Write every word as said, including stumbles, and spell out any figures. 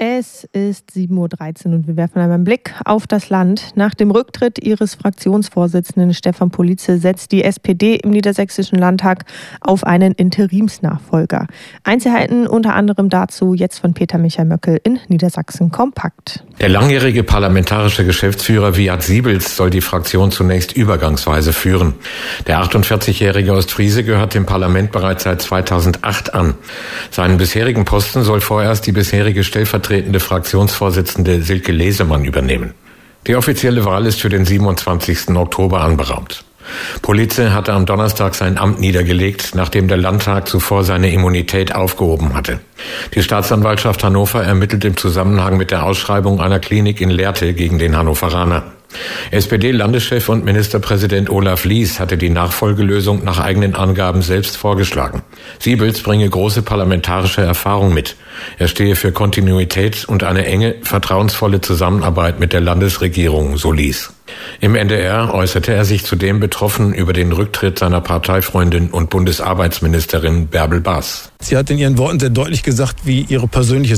Es ist sieben Uhr dreizehn und wir werfen einmal einen Blick auf das Land. Nach dem Rücktritt ihres Fraktionsvorsitzenden Stefan Politze setzt die S P D im Niedersächsischen Landtag auf einen Interimsnachfolger. Einzelheiten unter anderem dazu jetzt von Peter Michael Möckel in Niedersachsen kompakt. Der langjährige parlamentarische Geschäftsführer Wiat Siebels soll die Fraktion zunächst übergangsweise führen. Der achtundvierzigjährige Ostfriese gehört dem Parlament bereits seit zweitausendacht an. Seinen bisherigen Posten soll vorerst die bisherige stellvertretende Fraktionsvorsitzende Silke Lesemann übernehmen. Die offizielle Wahl ist für den siebenundzwanzigsten Oktober anberaumt. Politze hatte am Donnerstag sein Amt niedergelegt, nachdem der Landtag zuvor seine Immunität aufgehoben hatte. Die Staatsanwaltschaft Hannover ermittelt im Zusammenhang mit der Ausschreibung einer Klinik in Lehrte gegen den Hannoveraner. S P D-Landeschef und Ministerpräsident Olaf Lies hatte die Nachfolgelösung nach eigenen Angaben selbst vorgeschlagen. Siebels bringe große parlamentarische Erfahrung mit. Er stehe für Kontinuität und eine enge, vertrauensvolle Zusammenarbeit mit der Landesregierung, so Lies. Im N D R äußerte er sich zudem betroffen über den Rücktritt seiner Parteifreundin und Bundesarbeitsministerin Bärbel Baas. Sie hat in ihren Worten sehr deutlich gesagt, wie ihre persönliche